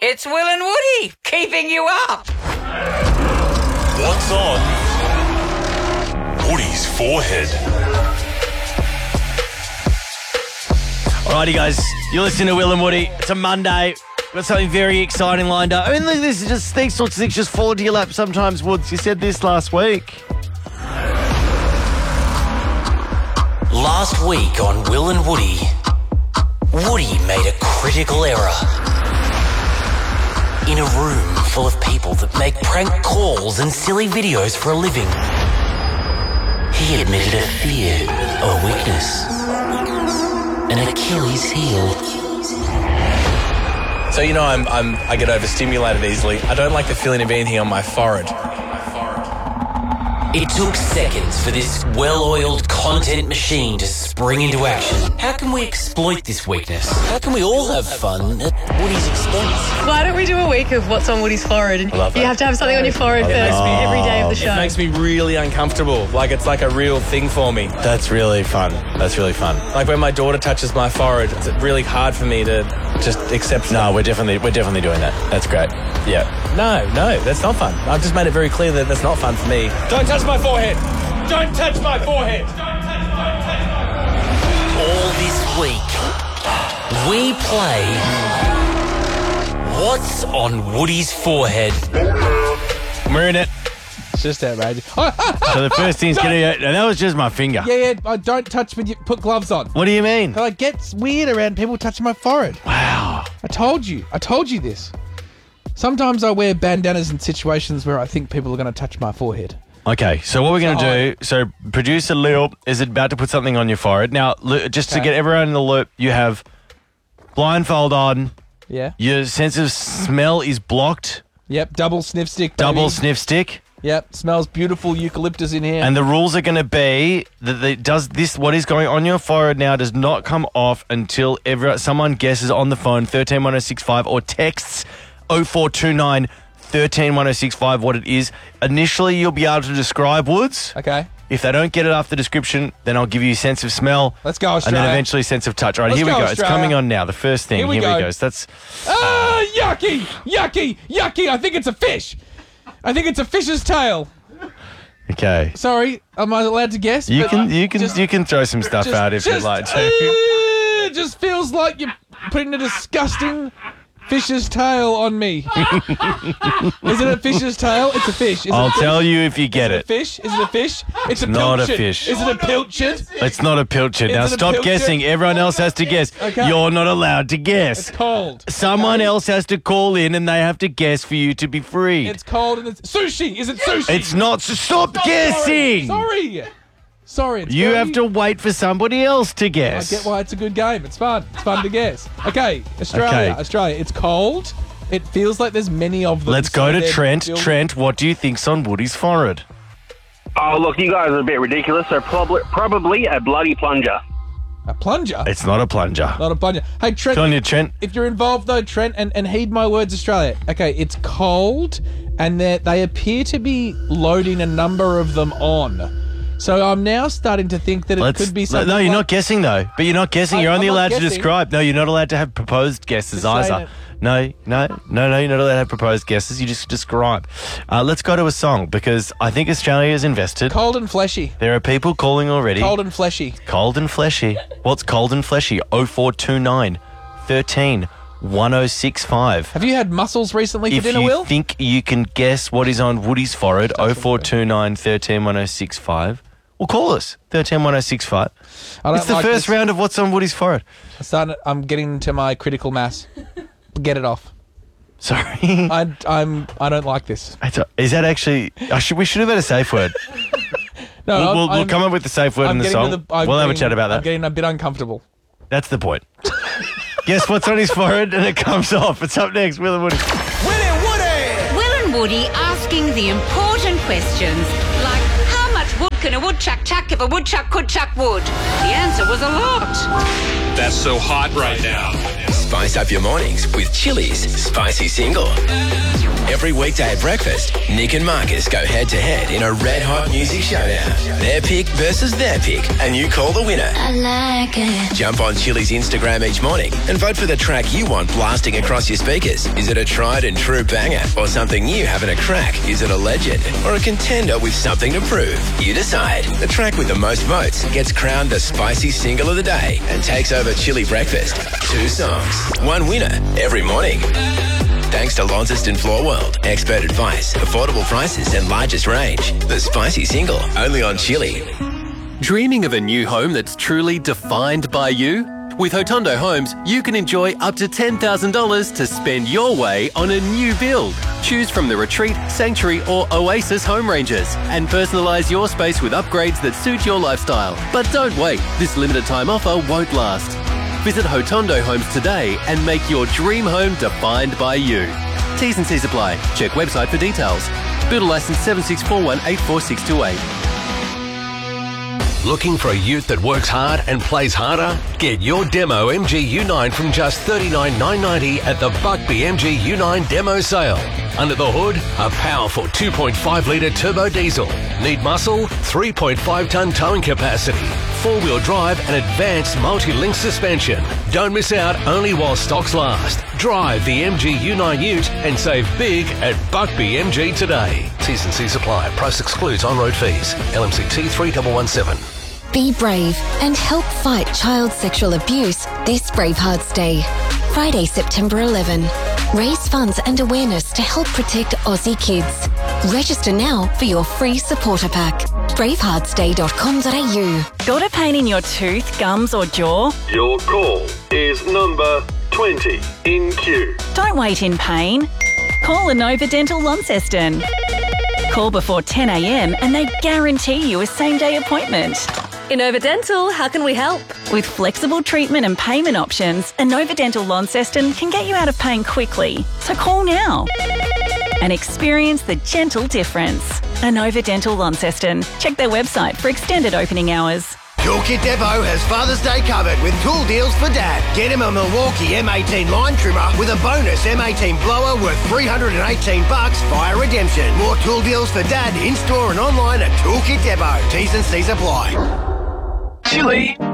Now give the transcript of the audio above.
It's Will and Woody, keeping you up. What's on Woody's forehead? Alrighty, guys, you're listening to Will and Woody. It's a Monday. We've got something very exciting lined up. I mean, look, this is just these sorts of things just fall into your lap sometimes, Woods. You said this last week. Last week on Will and Woody, Woody made a critical error. In a room full of people that make prank calls and silly videos for a living, he admitted a fear, a weakness, an Achilles heel. So you know I get overstimulated easily. I don't like the feeling of anything on my forehead. It took seconds for this well-oiled content machine to spring into action. How can we exploit this weakness? How can we all have fun at Woody's expense? Why don't we do a week of what's on Woody's forehead? And I love that. you have to have something on your forehead first every day of the show. It makes me really uncomfortable. Like it's like a real thing for me. That's really fun. That's really fun. Like when my daughter touches my forehead, it's really hard for me to just accept. No, we're definitely doing that. That's great. Yeah. No, that's not fun. I've just made it very clear that that's not fun for me. Don't touch my forehead. Don't touch my forehead. All this week, we play What's on Woody's Forehead? We're in it. It's just outrageous. So the first thing's going to be... And that was just my finger. Yeah, don't touch me. Put gloves on. What do you mean? It gets weird around people touching my forehead. Wow. I told you this. Sometimes I wear bandanas in situations where I think people are going to touch my forehead. Okay, so what we're going to do, so producer Lil is about to put something on your forehead. Now, just to get everyone in the loop, you have blindfold on. Yeah. Your sense of smell is blocked. Yep, double sniff stick, baby. Double sniff stick. Yep, smells beautiful eucalyptus in here. And the rules are going to be that what is going on your forehead now does not come off until someone guesses on the phone 131065 or texts 0429 131065 what it is. Initially, you'll be able to describe Woods. Okay. If they don't get it after description, then I'll give you sense of smell. Let's go, Australia. And then eventually sense of touch. All right, here we go. It's coming on now. The first thing. Here we go. That's... yucky, yucky, yucky. I think it's a fish. I think it's a fish's tail. Okay. Sorry, am I allowed to guess? You can throw some stuff out if you'd like to. It just feels like you're putting a disgusting fish's tail on me. Is it a fish's tail? It's a fish. I'll tell you if you get it. Fish? Is it a fish? It's a not pilchard. A fish. Is it a pilchard? It's not a pilchard. Now stop guessing. Everyone else has to guess. Okay. You're not allowed to guess. It's cold. Someone else has to call in and they have to guess for you to be free. It's cold and it's sushi. Is it sushi? It's not. Stop guessing. Sorry. You have to wait for somebody else to guess. I get why it's a good game. It's fun. It's fun to guess. Okay, Australia. It's cold. It feels like there's many of them. Let's go to Trent. Trent, what do you think's on Woody's forehead? Oh, look, you guys are a bit ridiculous. So probably a bloody plunger. A plunger? It's not a plunger. Not a plunger. Hey, Trent. Good on you, Trent. If you're involved, though, Trent, and heed my words, Australia. Okay, it's cold, and they appear to be loading a number of them on. So I'm now starting to think that it could be something. No, you're not guessing, though. But you're not guessing. You're only allowed to describe. No, you're not allowed to have proposed guesses either. No, you're not allowed to have proposed guesses. You just describe. Let's go to a song because I think Australia is invested. Cold and fleshy. There are people calling already. Cold and fleshy. Cold and fleshy. What's cold and fleshy? 0429 13 1065. Have you had mussels recently for dinner, Will? If you think you can guess what is on Woody's forehead, 0429 13 1065. Well, call us, 13 1065. It's the first round of what's on Woody's forehead. I'm getting to my critical mass. Get it off. Sorry. I don't like this. Is that actually... we should have had a safe word. No, we'll come up with the safe word in the song. We'll have a chat about that. I'm getting a bit uncomfortable. That's the point. Guess what's on his forehead and it comes off. It's up next. Will and Woody. Will and Woody asking the important questions like how much wood can a woodchuck chuck if a woodchuck could chuck wood? The answer was a lot. That's so hot right now. Spice up your mornings with Chili's Spicy Single. Every weekday at breakfast, Nick and Marcus go head-to-head in a red-hot music showdown. Their pick versus their pick, and you call the winner. I like it. Jump on Chili's Instagram each morning and vote for the track you want blasting across your speakers. Is it a tried and true banger or something new having a crack? Is it a legend or a contender with something to prove? You decide. The track with the most votes gets crowned the Spicy Single of the day and takes over Chili Breakfast. 2 songs, 1 winner every morning. Thanks to Launceston Floor World. Expert advice, affordable prices and largest range. The Spicy Single, only on Chili. Dreaming of a new home that's truly defined by you? With Hotondo Homes, you can enjoy up to $10,000 to spend your way on a new build. Choose from the Retreat, Sanctuary or Oasis home ranges and personalise your space with upgrades that suit your lifestyle. But don't wait, this limited time offer won't last. Visit Hotondo Homes today and make your dream home defined by you. T's and C's apply. Check website for details. Builder licence 7641844628. Looking for a ute that works hard and plays harder? Get your demo MG U9 from just $39,990 at the Buckby MG U9 demo sale. Under the hood, a powerful 2.5 litre turbo diesel. Need muscle? 3.5 tonne towing capacity. 4-wheel drive and advanced multi-link suspension. Don't miss out only while stocks last. Drive the MG U9 ute and save big at Buckby MG today. T's and C's apply. Price excludes on-road fees. LMCT 3117. Be brave and help fight child sexual abuse this Bravehearts Day. Friday, September 11. Raise funds and awareness to help protect Aussie kids. Register now for your free supporter pack. braveheartsday.com.au. Got a pain in your tooth, gums or jaw? Your call is number 20 in queue. Don't wait in pain. Call Inova Dental Launceston. Call before 10 a.m. and they guarantee you a same-day appointment. Inova Dental, how can we help? With flexible treatment and payment options, Inova Dental Launceston can get you out of pain quickly. So call now and experience the gentle difference. Inova Dental Launceston. Check their website for extended opening hours. Toolkit Depot has Father's Day covered with tool deals for Dad. Get him a Milwaukee M18 line trimmer with a bonus M18 blower worth $318 via redemption. More tool deals for Dad in-store and online at Toolkit Depot. T's and C's apply. Chili